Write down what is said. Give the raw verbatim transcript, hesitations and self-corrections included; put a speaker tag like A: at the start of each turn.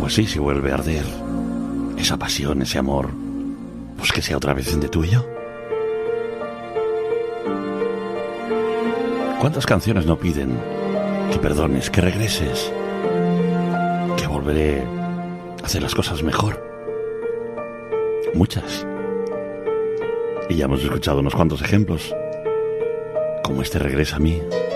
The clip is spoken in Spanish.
A: Pues sí, si vuelve a arder esa pasión, ese amor, pues que sea otra vez entre tú y yo. ¿Cuántas canciones no piden que perdones, que regreses, que volveré a hacer las cosas mejor? Muchas. Y ya hemos escuchado unos cuantos ejemplos, como este Regresa a mí.